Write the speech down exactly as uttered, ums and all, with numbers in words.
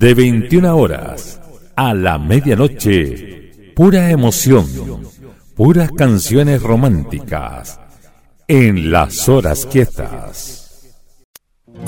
de veintiuna horas a la medianoche, pura emoción, puras canciones románticas en Las Horas Quietas.